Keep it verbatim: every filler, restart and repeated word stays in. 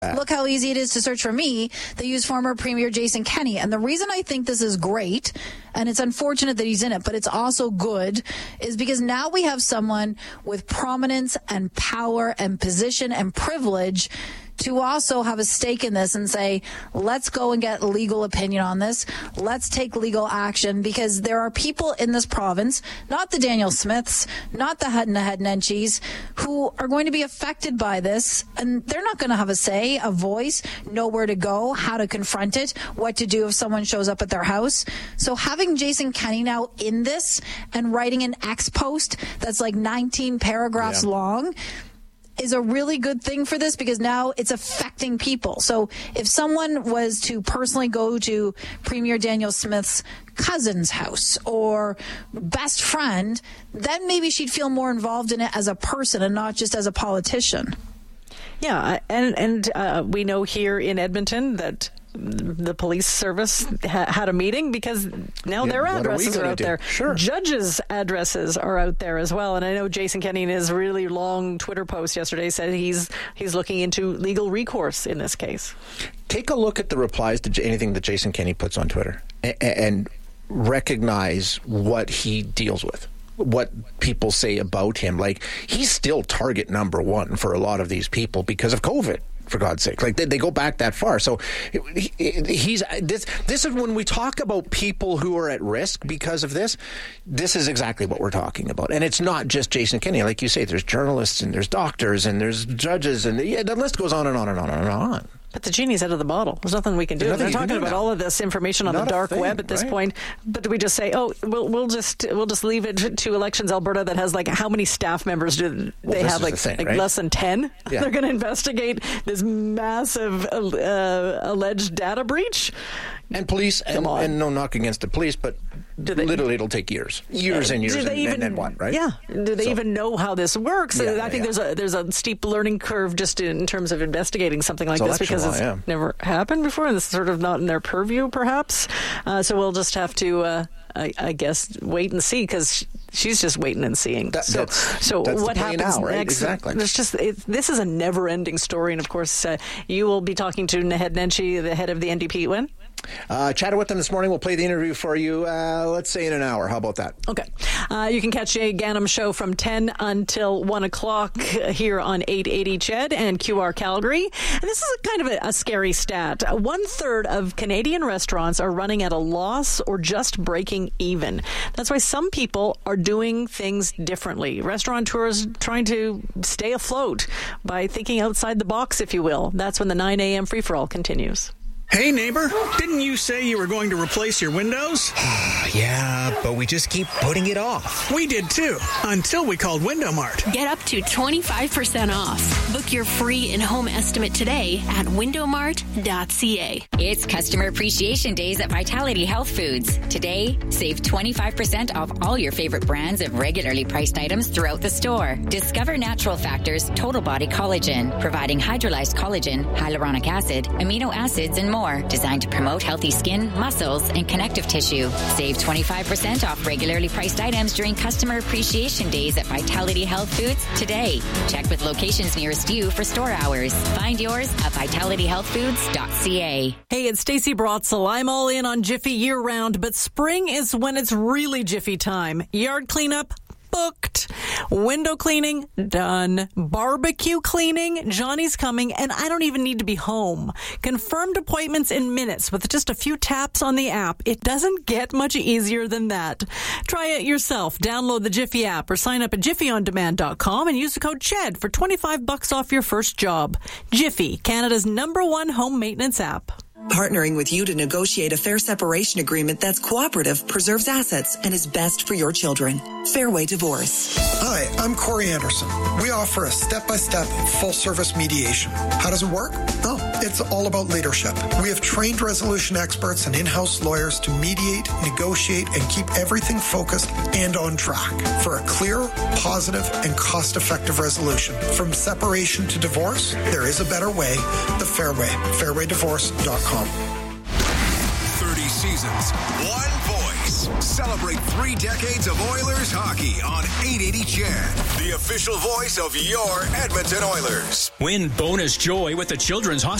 Look how easy it is to search for me. They use former Premier Jason Kenney. And the reason I think this is great, and it's unfortunate that he's in it, but it's also good, is because now we have someone with prominence and power and position and privilege to also have a stake in this and say, let's go and get a legal opinion on this. Let's take legal action, because there are people in this province, not the Daniel Smiths, not the Hednenchis, who are going to be affected by this, and they're not going to have a say, a voice, know where to go, how to confront it, what to do if someone shows up at their house. So having Jason Kenney now in this and writing an X post that's like nineteen paragraphs yeah. long is a really good thing for this, because now it's affecting people. So if someone was to personally go to Premier Daniel Smith's cousin's house or best friend, then maybe she'd feel more involved in it as a person and not just as a politician. Yeah, and and uh, we know here in Edmonton that the police service ha- had a meeting, because now yeah, their addresses are, are out do? there. Sure. Judges' addresses are out there as well. And I know Jason Kenney, in his really long Twitter post yesterday, said he's he's looking into legal recourse in this case. Take a look at the replies to anything that Jason Kenney puts on Twitter and, and recognize what he deals with, what people say about him. Like, he's still target number one for a lot of these people because of COVID. For God's sake, like they, they go back that far. So he, he's this. This is when we talk about people who are at risk because of this. This is exactly what we're talking about, and it's not just Jason Kenney, like you say. There's journalists and there's doctors and there's judges, and yeah, the list goes on and on and on and on. But the genie's out of the bottle. There's nothing we can do. They're talking about now. all of this information on Not the dark thing, web at this right? point. But do we just say, oh, we'll we'll just we'll just leave it to Elections Alberta, that has like how many staff members do well, they have? Like, the thing, like right? less than ten. Yeah. They're going to investigate this massive uh, alleged data breach. And police, and, and no knock against the police, but they, literally it'll take years, years uh, and years, and, even, and then what, right? Yeah. Do they so, even know how this works? Yeah, I yeah, think yeah. there's a there's a steep learning curve just in terms of investigating something like it's this, because law, it's yeah. never happened before, and it's sort of not in their purview, perhaps. Uh, so we'll just have to, uh, I, I guess, wait and see, because she's just waiting and seeing. That, so, that's, so that's what the happens now, right? next? Exactly. There's just it, this is a never-ending story, and of course, uh, you will be talking to Naheed Nenshi, the head of the N D P. When? Uh, chatted with them this morning. We'll play the interview for you, uh, let's say in an hour. How about that? Okay. Uh, you can catch Jay Ganem Show from ten until one o'clock here on eight eighty C H E D and Q R Calgary. And this is a kind of a, a scary stat. One third of Canadian restaurants are running at a loss or just breaking even. That's why some people are doing things differently. Restaurateurs trying to stay afloat by thinking outside the box, if you will. That's when the nine a.m. free-for-all continues. Hey, neighbor, didn't you say you were going to replace your windows? Yeah, but we just keep putting it off. We did too, until we called Window Mart. Get up to twenty-five percent off. Book your free in-home estimate today at window mart dot c a. It's Customer Appreciation Days at Vitality Health Foods. Today, save twenty-five percent off all your favorite brands of regularly priced items throughout the store. Discover Natural Factors Total Body Collagen, providing hydrolyzed collagen, hyaluronic acid, amino acids, and more. Designed to promote healthy skin, muscles, and connective tissue. Save twenty-five percent off regularly priced items during Customer Appreciation Days at Vitality Health Foods today. Check with locations nearest you for store hours. Find yours at vitality health foods dot c a. Hey, it's Stacey Brotzel. I'm all in on Jiffy year-round, but spring is when it's really Jiffy time. Yard cleanup? Booked. Window cleaning? Done. Barbecue cleaning? Johnny's coming, and I don't even need to be home. Confirmed appointments in minutes with just a few taps on the app. It doesn't get much easier than that. Try it yourself. Download the Jiffy app or sign up at jiffy on demand dot com and use the code C H E D for twenty-five bucks off your first job. Jiffy, Canada's number one home maintenance app. Partnering with you to negotiate a fair separation agreement that's cooperative, preserves assets, and is best for your children. Fairway Divorce. Hi, I'm Corey Anderson. We offer a step-by-step, full-service mediation. How does it work? Oh, it's all about leadership. We have trained resolution experts and in-house lawyers to mediate, negotiate, and keep everything focused and on track for a clear, positive, and cost-effective resolution. From separation to divorce, there is a better way. The Fairway. fairway divorce dot com. seasons, one voice. Celebrate three decades of Oilers hockey on eight eighty C H E D, the official voice of your Edmonton Oilers. Win bonus joy with the Children's Hospital.